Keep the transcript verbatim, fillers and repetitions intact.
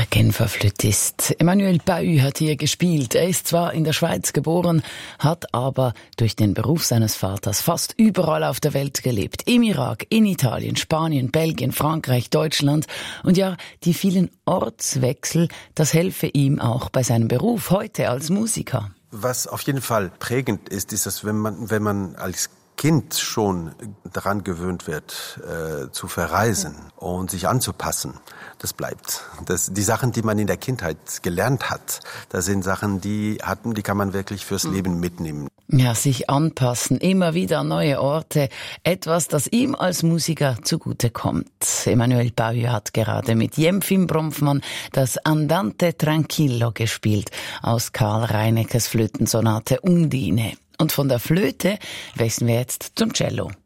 Genfer Flötist Emmanuel Bahut hat hier gespielt. Er ist zwar in der Schweiz geboren, hat aber durch den Beruf seines Vaters fast überall auf der Welt gelebt. Im Irak, in Italien, Spanien, Belgien, Frankreich, Deutschland. Und ja, die vielen Ortswechsel, das helfe ihm auch bei seinem Beruf heute als Musiker. Was auf jeden Fall prägend ist, ist, dass wenn man, wenn man als Kind schon daran gewöhnt wird, äh, zu verreisen und sich anzupassen, das bleibt. Das, die Sachen, die man in der Kindheit gelernt hat, das sind Sachen, die hatten, die kann man wirklich fürs Leben mitnehmen. Ja, sich anpassen, immer wieder an neue Orte, etwas, das ihm als Musiker zugute kommt. Emmanuel Bahut hat gerade mit Jemfim Bronfmann das Andante Tranquillo gespielt aus Karl Reineckes Flötensonate Undine. Und von der Flöte wechseln wir jetzt zum Cello.